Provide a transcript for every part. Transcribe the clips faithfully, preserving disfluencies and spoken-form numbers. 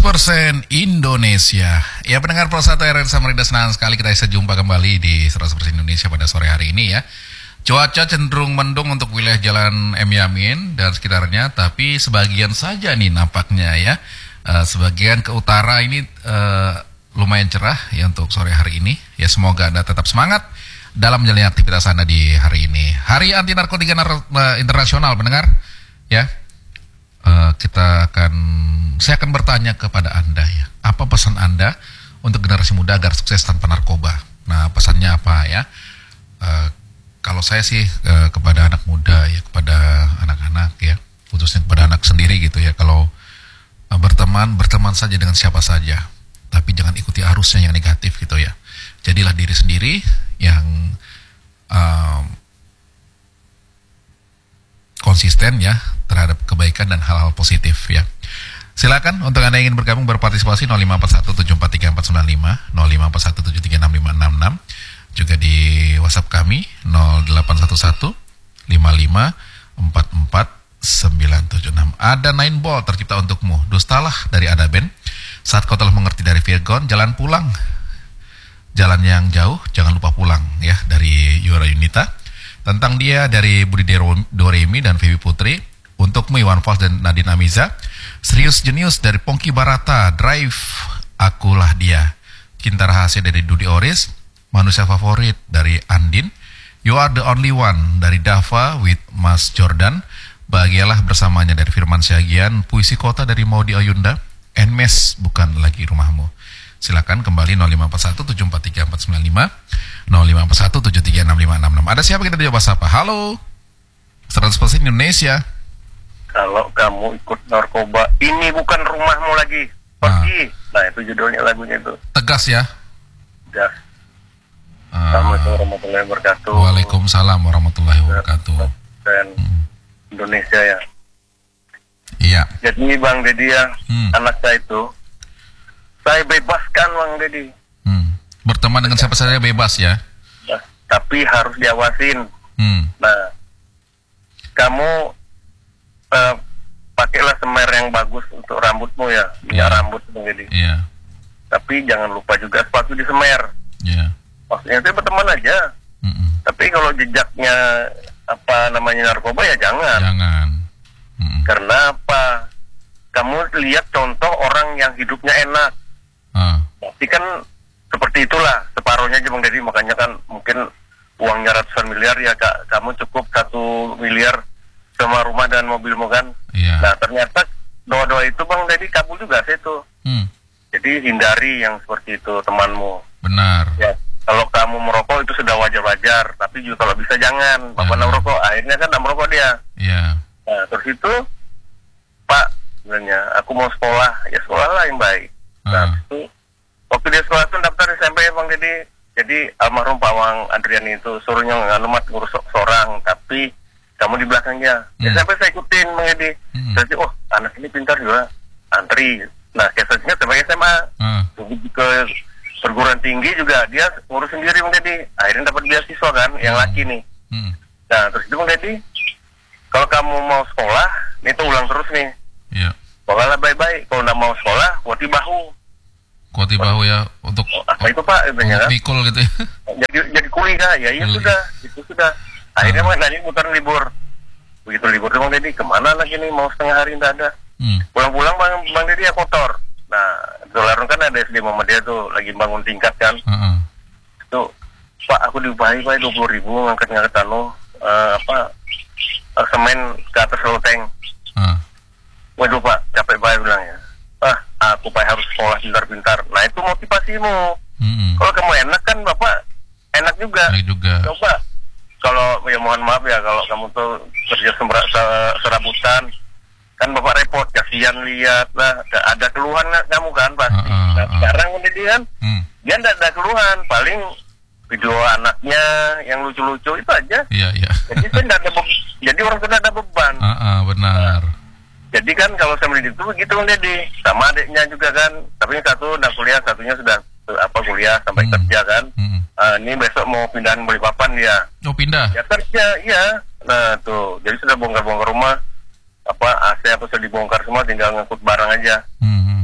persen Indonesia. Ya, pendengar Pro satu R R Samarinda, senang sekali kita bisa jumpa kembali di seratus persen Indonesia pada sore hari ini ya. Cuaca cenderung mendung untuk wilayah Jalan M. Yamin dan sekitarnya, tapi sebagian saja nih nampaknya ya. Uh, sebagian ke utara ini uh, lumayan cerah ya untuk sore hari ini. Ya, semoga Anda tetap semangat dalam menjalani aktivitas Anda di hari ini. Hari Anti Narkotika Nar- uh, Internasional, pendengar ya. Uh, kita akan saya akan bertanya kepada Anda ya, apa pesan Anda untuk generasi muda agar sukses tanpa narkoba? Nah, pesannya apa ya? Uh, kalau saya sih uh, kepada anak muda ya, kepada anak-anak ya, khususnya kepada anak sendiri gitu ya, kalau uh, berteman, berteman saja dengan siapa saja, tapi jangan ikuti arusnya yang negatif gitu ya. Jadilah diri sendiri yang uh, konsisten ya terhadap kebaikan dan hal-hal positif ya. Silakan untuk Anda yang ingin bergabung berpartisipasi nol lima empat satu tujuh empat tiga empat sembilan lima, nol lima empat satu tujuh tiga enam lima enam enam, juga di WhatsApp kami nol delapan satu satu lima lima empat empat sembilan tujuh enam. Ada nine ball tercipta untukmu, dustalah dari Ada Band. Saat kau telah mengerti dari Virgon, jalan pulang, jalan yang jauh, jangan lupa pulang ya, dari Yura Yunita. Tentang dia dari Budi Doremi dan Febi Putri. Untukmu Iwan Fals dan Nadine Amiza. Serius Jenius dari Pongki Barata. Drive, akulah dia. Cinta Rahasia dari Dudi Oris. Manusia Favorit dari Andin. You Are the Only One dari Dava with Mas Jordan. Bahagialah bersamanya dari Firman Syagian. Puisi Kota dari Maudi Ayunda. Enmes, bukan lagi rumahmu. Silakan kembali nol lima empat satu tujuh empat tiga empat sembilan lima, nol lima empat satu tujuh tiga enam lima enam enam. Ada siapa kita jawab apa? Halo, seratus persen Indonesia. Kalau kamu ikut narkoba, ini bukan rumahmu lagi. Pergi. Nah, nah itu judulnya lagunya itu. Tegas ya. Tegas. Uh, Assalamualaikum warahmatullahi wabarakatuh. Waalaikumsalam warahmatullahi wabarakatuh. Dan hmm. Indonesia ya. Iya. Jadi Bang Deddy ya, hmm. anak saya itu, saya bebaskan Bang Deddy. Hmm. Berteman dengan siapa saja bebas ya. Nah, tapi harus diawasin. Hmm. Nah, kamu uh, pakailah semer yang bagus untuk rambutmu ya, minyak yeah. rambut Bang Deddy. Iya. Tapi jangan lupa juga sepatu di semer. Iya. Maksudnya itu berteman aja. Mm-mm. Tapi kalau jejaknya apa namanya narkoba ya jangan. Jangan. Mm-mm. Karena apa? Kamu lihat contoh orang yang hidupnya enak. Uh. Tapi kan seperti itulah separuhnya aja Bang Deddy. Makanya kan mungkin uangnya ratusan miliar ya kak, kamu cukup satu miliar sama rumah dan mobilmu kan. Yeah. Nah ternyata doa-doa itu Bang Deddy kabul juga sih itu. Hmm. Jadi hindari yang seperti itu temanmu. Benar. Ya, kalau kamu merokok itu sudah wajar-wajar, tapi juga kalau bisa jangan. Bapak nak merokok, akhirnya kan nak merokok dia. Iya. Nah terus itu Pak, sebenarnya aku mau sekolah, ya sekolahlah yang baik. Uh. Nah itu waktu dia sekolah itu daftar S M P Bang Deddy. Jadi almarhum Pak Wang Andrian itu suruhnya nganumat ngurus seorang, tapi kamu di belakangnya. Hmm. S M P saya ikutin Bang Deddy. Hmm. Jadi oh anak ini pintar juga, antri. Nah kesannya sampai S M A, uh. ke perguruan tinggi juga dia ngurus sendiri Bang Deddy. Akhirnya dapat beasiswa kan, yang hmm. laki nih. Hmm. Nah terus itu Bang Deddy, kalau kamu mau sekolah, ini tuh ulang terus nih. Iya. Sekolahlah baik-baik. Kalau nggak mau sekolah, kuati bahu. Kuati bahu ya untuk oh, apa itu Pak? Itu untuk mikul gitu ya. Jadi jadi kuli kah? Ya iya sudah, itu sudah. Akhirnya uh. nanti muter libur. Begitu libur Bang Deddy, kemana lagi nih? Mau setengah hari nggak ada. Hmm. Pulang-pulang Bang, Bang Deddy ya kotor. Nah, Dolarun kan ada S D Muhammadiyah tuh lagi bangun tingkat kan. Uh-uh. Itu Pak aku diupahi Pak dua puluh ribu ngangkat-ngangkat anu uh, apa uh, semen ke atas loteng. Uh. Waduh Pak capek banget bilang ya. Ah aku Pak harus sekolah pintar-pintar. Nah itu motivasimu. Uh-uh. Kalau kamu enak kan Bapak enak juga. Enak juga. Coba kalau ya mohon maaf ya kalau kamu tuh kerja serabutan. Kan Bapak repot, kasihan lihat lah, ada keluhan kamu kan pasti. Uh, uh, nah, sekarang uh. dia kan, hmm. dia tidak ada keluhan, paling video anaknya yang lucu-lucu itu aja. Iya iya. Jadi saya tidak ada, be- jadi orang tidak ada beban. Uh, uh, benar. Nah, jadi kan kalau saya mendidik itu begitu kan Deddy, sama adiknya juga kan, tapi yang satu udah kuliah, satunya sudah apa kuliah sampai hmm. kerja kan. Hmm. Uh, ini besok mau pindahan Balikpapan dia. Oh pindah? Ya kerja, iya. Nah tuh, jadi sudah bongkar-bongkar rumah. Apa A C apa sudah dibongkar semua, tinggal ngangkut barang aja. Hmm.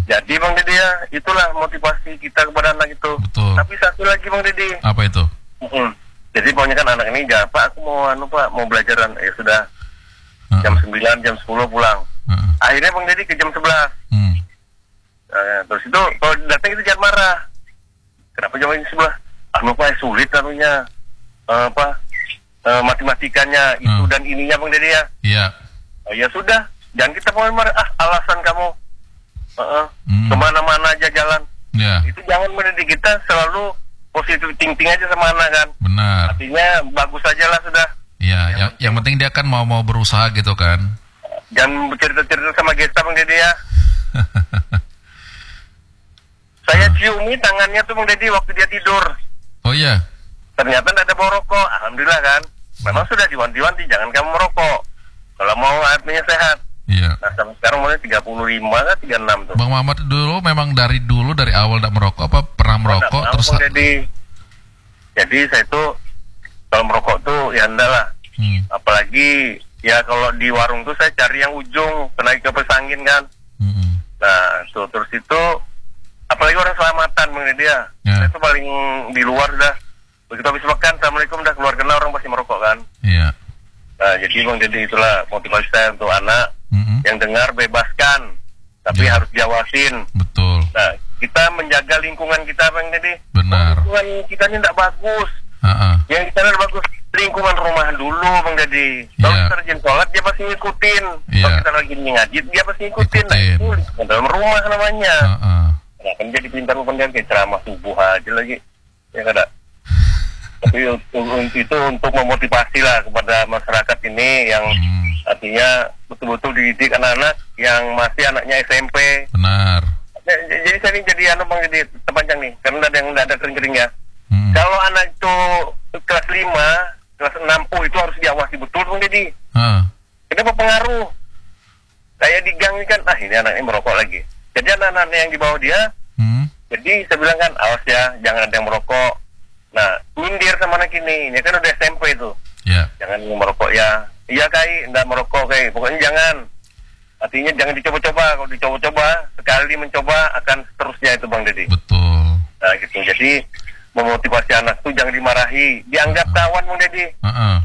Jadi Bang Didi ya, itulah motivasi kita kepada anak itu. Betul. Tapi satu lagi Bang Didi. Apa itu? Mm-mm. Jadi pokoknya kan anak ini, jangan Pak, aku mau anu Pak, mau belajaran. Ya sudah, uh-uh. jam sembilan, jam sepuluh pulang. Uh-uh. Akhirnya Bang Didi ke jam sebelas. Hmm. Nah, terus itu kalau datang itu jangan marah. Kenapa jam sebelas? Anu Pak, sulit anunya. Uh, apa? Uh, matematikanya itu uh. dan ininya Bang Didi ya. Iya. Uh, ya sudah, jangan kita mau marah. Ah, alasan kamu. Uh-uh. Hmm. Kemana-mana aja jalan. Yeah. Itu jangan mendidik kita selalu positif thinking aja sama anak kan. Benar. Artinya bagus aja lah sudah. Iya, yang, yang, yang penting dia kan mau mau berusaha gitu kan. Jangan bercerita-cerita sama Gesta Bang Dede ya. Saya hmm. ciumi tangannya tuh Bang Dede waktu dia tidur. Oh iya. Ternyata tidak ada bawa rokok. Alhamdulillah kan. Memang sudah diwanti-wanti jangan kamu merokok. Kalau mau artinya sehat. Iya. Nah sampai sekarang mulai tiga puluh lima kan tiga puluh enam tuh. Bang Mamat dulu memang dari dulu dari awal tidak merokok apa pernah merokok nah, terus. Jadi, jadi saya tuh kalau merokok tuh ya enggak lah. Hmm. Apalagi ya kalau di warung tuh saya cari yang ujung kena ke pesangin kan. Hmm. Nah tuh terus itu apalagi orang selamatan mengenai dia. Ya. Saya tuh paling di luar dah. Begitu habis makan assalamualaikum dah keluar kena orang pasti merokok kan. Iya. Nah jadi Bang jadi itulah motivasi saya untuk anak. Mm-hmm. Yang dengar bebaskan, tapi ya. Harus diawasin. Betul. Nah, kita menjaga lingkungan kita, Bang Dedi. Benar. Lingkungan kita ini tidak bagus. Uh-uh. Yang kita tidak bagus lingkungan rumah dulu, Bang Dedi. Kalau yeah. kita rajin sholat, dia pasti ngikutin. Yeah. Kalau kita lagi ngaji, dia pasti ngikutin. Nah, itu lingkungan dalam rumah namanya. Uh-uh. Nah, kan jadi pintar pendidikan kayak ceramah subuh aja lagi, ya kada. Tapi untuk itu untuk memotivasi lah kepada masyarakat ini yang hmm. artinya betul-betul dididik anak-anak yang masih anaknya S M P. Benar. Jadi saya ini jadi anu Bang jadi terpanjang nih, karena ada yang tidak ada kering-kering ya. Hmm. Kalau anak itu kelas lima, kelas enam, oh itu harus diawasi betul Bang Dedi. Hmm. Kenapa pengaruh? Saya di gang ini kan, ah ini anaknya merokok lagi. Jadi anak-anak yang di bawah dia, hmm. jadi saya bilang kan, awas ya, jangan ada yang merokok. Nah, mindir sama anak ini, ini kan udah S M P itu. Yeah. Jangan merokok ya. Iya kai, enggak merokok kai. Pokoknya jangan. Artinya jangan dicoba-coba. Kalau dicoba-coba, sekali mencoba akan seterusnya itu Bang Dedi. Betul. Nah gitu. Jadi memotivasi anak itu jangan dimarahi. Dianggap uh-uh. kawan Bang Dedi. Uh-uh.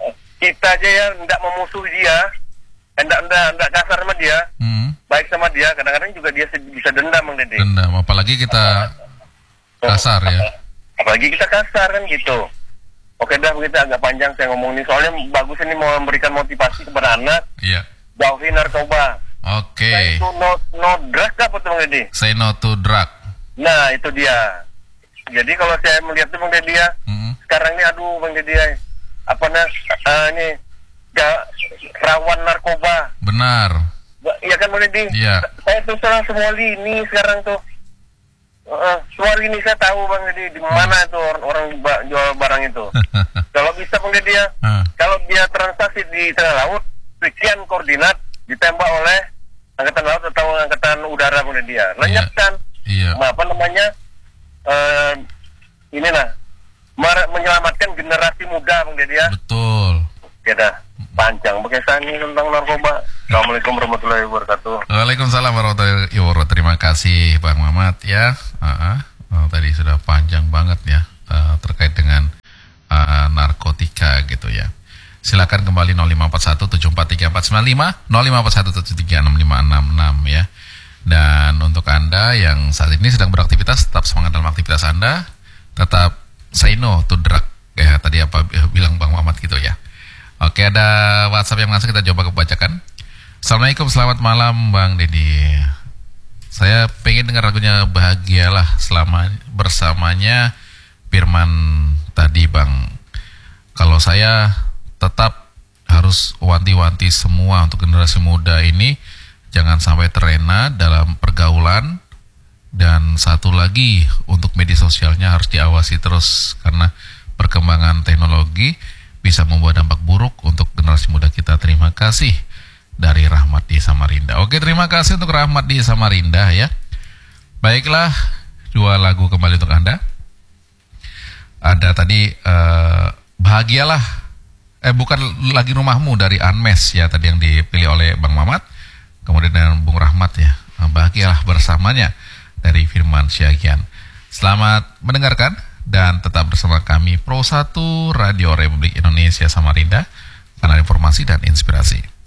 Kita aja ya enggak memusuhi dia. Enggak enggak enggak kasar sama dia. Hmm. Baik sama dia. Kadang-kadang juga dia bisa dendam Bang Dedi. Dendam. Apalagi kita kasar ya. Apalagi kita kasar kan gitu. Oke dah begitu agak panjang saya ngomong ini soalnya bagus ini mau memberikan motivasi kepada anak. Iya. Jauhi narkoba. Oke. Okay. Itu no no drug apa tuh Bang Deddy? Say no to drug. Nah itu dia. Jadi kalau saya melihat tuh Bang Deddy ya, mm-hmm. sekarang ini aduh Bang Deddy ya, apa nah uh, ini gak rawan narkoba. Benar. Iya kan Bang Deddy? Iya. Saya tuh sekarang semua lini sekarang tuh. Uh, soal ini saya tahu Bang Deddy di mana itu orang, orang jual barang itu. Kalau bisa Bang Deddy ya, uh. kalau dia transaksi di tengah laut, sekian koordinat ditembak oleh angkatan laut atau angkatan udara Bang Deddy ya. Lenyapkan. Iya. Yeah. Apa namanya? Uh, inilah menyelamatkan generasi muda Bang Deddy ya. Betul. Oke dah. Panjang bagaimana ini tentang narkoba. Assalamualaikum warahmatullahi wabarakatuh. Waalaikumsalam warahmatullahi wabarakatuh. Terima kasih Bang Mamat ya. Uh-huh. Oh, tadi sudah panjang banget ya uh, terkait dengan uh, narkotika gitu ya. Silakan kembali nol lima empat satu tujuh empat tiga empat sembilan lima nol lima empat satu tujuh tiga enam lima enam enam ya. Dan untuk Anda yang saat ini sedang beraktivitas, tetap semangat dalam aktivitas Anda. Tetap say no to drug ya tadi apa bilang Bang Mamat gitu ya. Oke, ada WhatsApp yang masuk, kita coba kebacakan. Assalamualaikum, selamat malam Bang Deddy. Saya pengen dengar lagunya Bahagialah selama bersamanya Firman tadi Bang. Kalau saya tetap harus wanti-wanti semua untuk generasi muda ini, jangan sampai terlena dalam pergaulan. Dan satu lagi, untuk media sosialnya harus diawasi terus, karena perkembangan teknologi bisa membawa dampak buruk untuk generasi muda kita. Terima kasih dari Rahmat di Samarinda. Oke, terima kasih untuk Rahmat di Samarinda ya. Baiklah, dua lagu kembali untuk Anda. Ada tadi uh, Bahagialah, eh bukan lagi rumahmu dari Anmes ya, tadi yang dipilih oleh Bang Mamat. Kemudian dengan Bung Rahmat ya, Bahagialah bersama bersamanya dari Firman Syagian. Selamat mendengarkan dan tetap bersama kami Pro satu Radio Republik Indonesia Samarinda, kanal informasi dan inspirasi.